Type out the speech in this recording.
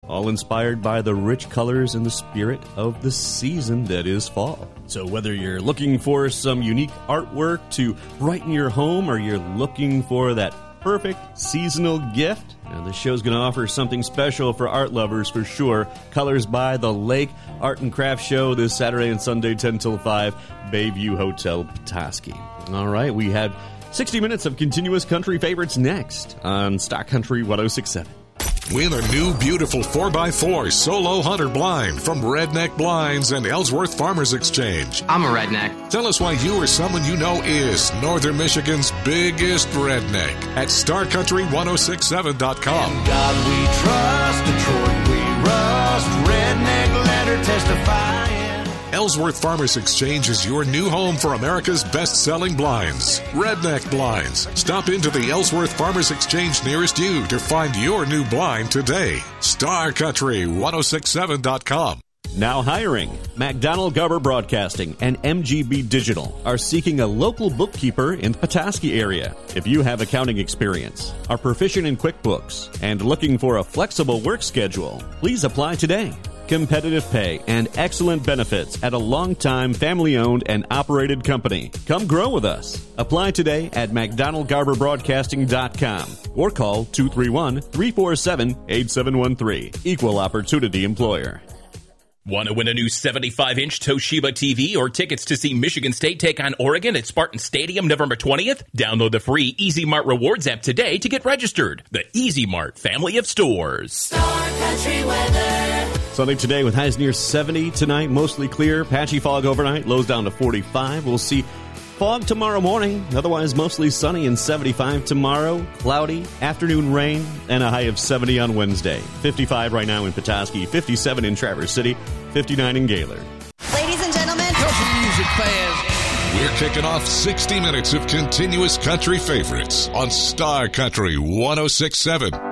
all inspired by the rich colors and the spirit of the season that is fall. So whether you're looking for some unique artwork to brighten your home or you're looking for that perfect seasonal gift, the show's going to offer something special for art lovers for sure. Colors by the Lake Art and Craft Show this Saturday and Sunday, 10 till 5, Bayview Hotel, Petoskey. All right, we have 60 minutes of continuous country favorites next on Star Country 106.7. Win a new beautiful 4x4 Solo Hunter blind from Redneck Blinds and Ellsworth Farmers Exchange. I'm a redneck. Tell us why you or someone you know is Northern Michigan's biggest redneck at StarCountry1067.com. In God we trust, Detroit we rust, redneck letter testifying. Ellsworth Farmers Exchange is your new home for America's best-selling blinds. Redneck Blinds. Stop into the Ellsworth Farmers Exchange nearest you to find your new blind today. StarCountry1067.com. Now hiring. McDonald Garber Broadcasting and MGB Digital are seeking a local bookkeeper in the Petoskey area. If you have accounting experience, are proficient in QuickBooks, and looking for a flexible work schedule, please apply today. Competitive pay and excellent benefits at a long-time family-owned and operated company. Come grow with us. Apply today at McDonaldGarberBroadcasting.com or call 231-347-8713. Equal Opportunity Employer. Want to win a new 75-inch Toshiba TV or tickets to see Michigan State take on Oregon at Spartan Stadium November 20th? Download the free Easy Mart Rewards app today to get registered. The Easy Mart family of stores. Star Country weather. Sunny today with highs near 70 tonight, mostly clear. Patchy fog overnight, lows down to 45. We'll see fog tomorrow morning, otherwise mostly sunny and 75 tomorrow. Cloudy, afternoon rain, and a high of 70 on Wednesday. 55 right now in Petoskey, 57 in Traverse City, 59 in Gaylord. Ladies and gentlemen, Country music fans. We're kicking off 60 minutes of continuous country favorites on Star Country 106.7.